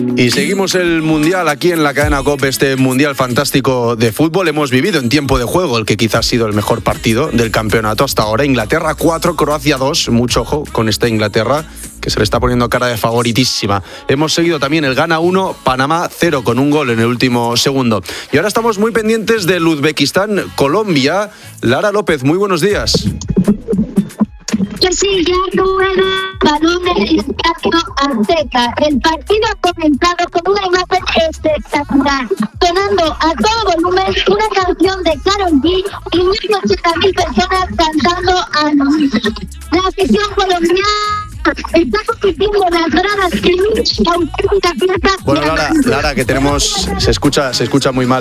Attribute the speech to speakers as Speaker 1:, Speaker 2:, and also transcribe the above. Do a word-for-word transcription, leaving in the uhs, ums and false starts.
Speaker 1: Y seguimos el Mundial aquí en la cadena COPE, este Mundial fantástico de fútbol. Hemos vivido en tiempo de juego el que quizás ha sido el mejor partido del campeonato hasta ahora. Inglaterra cuatro, Croacia dos. Mucho ojo con esta Inglaterra, que se le está poniendo cara de favoritísima. Hemos seguido también el Ghana uno, Panamá cero, con un gol en el último segundo. Y ahora estamos muy pendientes del Uzbekistán, Colombia. Lara López, muy buenos días.
Speaker 2: Que sí, ya juega balón en el Estadio Azteca. El partido ha comenzado con una imagen espectacular, sonando a todo volumen una canción de Karol G y mil ochenta mil personas cantando a la afición colombiana. Está compitiendo las gradas en auténtica fiesta.
Speaker 1: Bueno, Lara, Lara, que tenemos, se escucha, se escucha muy mal.